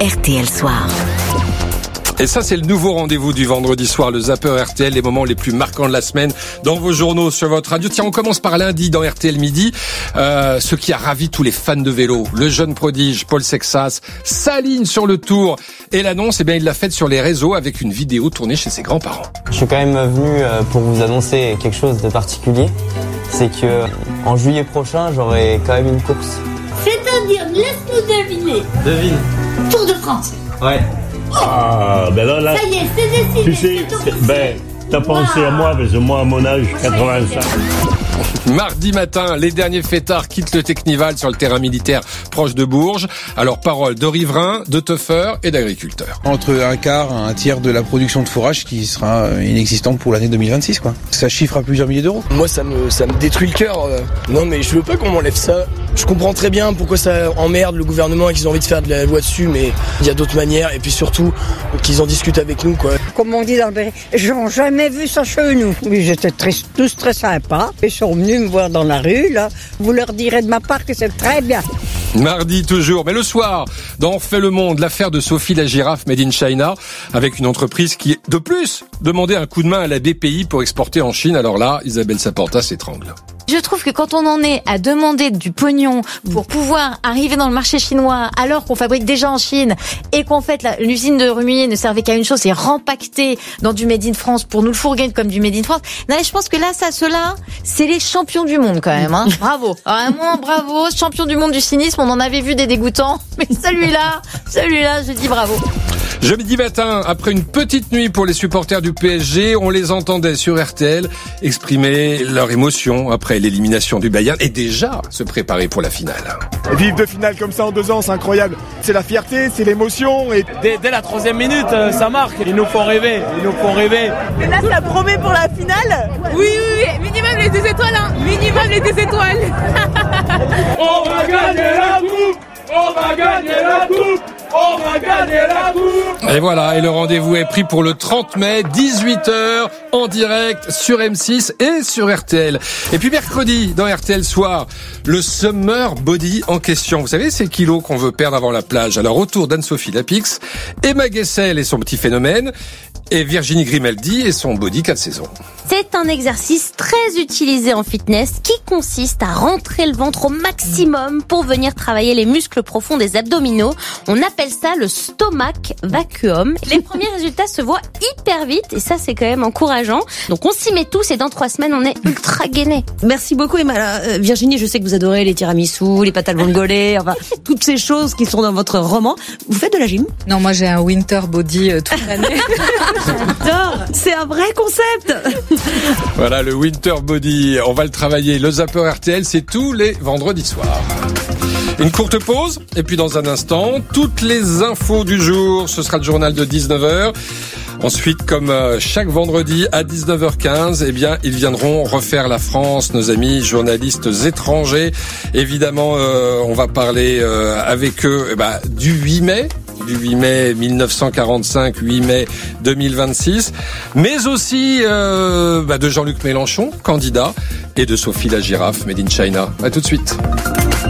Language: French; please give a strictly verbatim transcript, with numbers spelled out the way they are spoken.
R T L Soir. Et ça, c'est le nouveau rendez-vous du vendredi soir, le Zapper R T L, les moments les plus marquants de la semaine dans vos journaux, sur votre radio. Tiens, on commence par lundi dans R T L Midi, euh, ce qui a ravi tous les fans de vélo. Le jeune prodige Paul Sexas s'aligne sur le Tour et l'annonce, eh bien, il l'a faite sur les réseaux avec une vidéo tournée chez ses grands-parents. Je suis quand même venu pour vous annoncer quelque chose de particulier. C'est que en juillet prochain, j'aurai quand même une course. C'est-à-dire, laisse-nous deviner. Devine. Tour de France. Ouais. Ah, ben là, là, ça y est, c'est décidé. tu sais, c'est, ben, t'as pensé wow. à moi, parce que moi, à mon âge, quatre-vingt-cinq. Mardi matin, les derniers fêtards quittent le Technival sur le terrain militaire proche de Bourges. Alors, parole de riverains, de teufeurs et d'agriculteurs. Entre un quart, un tiers de la production de fourrage qui sera inexistante pour l'année deux mille vingt-six, quoi. Ça chiffre à plusieurs milliers d'euros. Moi, ça me, ça me détruit le cœur. Non, mais je veux pas qu'on m'enlève ça. Je comprends très bien pourquoi ça emmerde le gouvernement et qu'ils ont envie de faire de la loi dessus, mais il y a d'autres manières. Et puis surtout, qu'ils en discutent avec nous, quoi. Comme on dit dans le Berry, ils n'ont jamais vu ça chez nous. Oui, j'étais très, tous très sympas. Ils sont venus me voir dans la rue, là. Vous leur direz de ma part que c'est très bien. Mardi toujours, mais le soir, dans On fait le monde, l'affaire de Sophie la girafe made in China, avec une entreprise qui, de plus, demandait un coup de main à la B P I pour exporter en Chine. Alors là, Isabelle Saporta s'étrangle. Je trouve que quand on en est à demander du pognon pour pouvoir arriver dans le marché chinois alors qu'on fabrique déjà en Chine et qu'en fait la, l'usine de Rumilly ne servait qu'à une chose, c'est rempacter dans du Made in France pour nous le fourguer comme du Made in France. Non, je pense que là, ça, ceux-là, c'est les champions du monde quand même. Hein. Bravo, vraiment bravo, champion du monde du cynisme. On en avait vu des dégoûtants, mais celui-là, celui-là, je dis bravo. Jeudi matin, après une petite nuit pour les supporters du P S G, on les entendait sur R T L exprimer leur émotion après l'élimination du Bayern et déjà se préparer pour la finale. Vivre deux finales comme ça en deux ans, c'est incroyable. C'est la fierté, c'est l'émotion. Et dès, dès la troisième minute, ça marque. Ils nous font rêver, ils nous font rêver. Et là, ça promet pour la finale. Oui, oui, oui, minimum les deux étoiles, hein. Minimum les deux étoiles. On va gagner la coupe. On va gagner la coupe. On va gagner la coupe. Et voilà, et le rendez-vous est pris pour le trente mai, dix-huit heures, en direct sur M six et sur R T L. Et puis mercredi, dans R T L Soir, le Summer Body en question. Vous savez, ces kilos qu'on veut perdre avant la plage. Alors, autour d'Anne-Sophie Lapix, Emma Guessel et son petit phénomène, et Virginie Grimaldi et son body quatre saisons. C'est un exercice très utilisé en fitness qui consiste à rentrer le ventre au maximum pour venir travailler les muscles profonds des abdominaux. On appelle ça le stomach vacuum. Les premiers résultats se voient hyper vite et ça, c'est quand même encourageant. Donc on s'y met tous et dans trois semaines, on est ultra gainés. Merci beaucoup, Emma. Euh, Virginie, je sais que vous adorez les tiramisu, les pâtes à vongole, enfin toutes ces choses qui sont dans votre roman. Vous faites de la gym ? Non, moi j'ai un winter body euh, toute l'année. J'adore, c'est un vrai concept. Voilà, le winter body, on va le travailler. Le Zapper R T L, c'est tous les vendredis soirs. Une courte pause, et puis dans un instant, toutes les infos du jour. Ce sera le journal de dix-neuf heures. Ensuite, comme chaque vendredi à dix-neuf heures quinze, eh bien, ils viendront refaire la France, nos amis journalistes étrangers. Évidemment, euh, on va parler euh, avec eux eh ben, du huit mai. Du huit mai mille neuf cent quarante-cinq, huit mai deux mille vingt-six, mais aussi euh, bah de Jean-Luc Mélenchon, candidat, et de Sophie la girafe, made in China. À tout de suite.